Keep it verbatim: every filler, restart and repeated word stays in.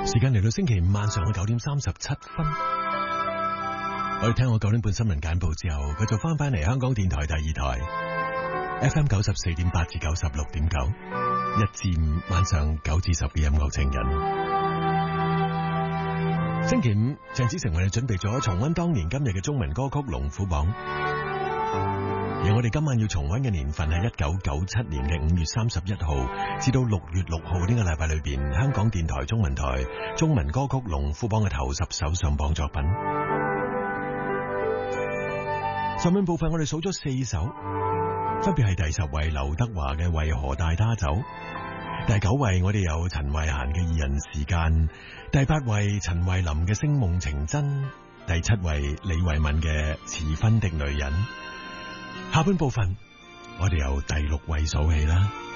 時間嚟到星期五晚上嘅九點三十七分，我哋聽我九點半新聞簡報之後，繼續翻返嚟香港電台第二台 F M 九十四點八至九十六點九，一至五晚上九至十嘅音樂情人。星期五，鄭子誠為你準備咗重溫當年今日嘅中文歌曲龍虎榜。而我哋今晚要重溫嘅年份係一九九七年嘅五月三十一號至到六月六號呢個禮拜裏邊，香港電台中文台中文歌曲龍虎榜嘅頭十首上榜作品。上半部分我哋數咗四首，分別係第十位劉德華嘅《為何帶他走》，第九位我哋有陳慧嫻嘅《二人時間》，第八位陳慧琳嘅《星夢情真》，第七位李慧敏嘅《遲婚的女人》。下半部分，我哋由第六位數起啦。